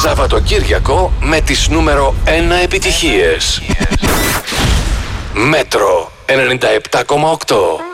Σαββατοκύριακο με τις νούμερο 1 επιτυχίες. Μέτρο 97,8.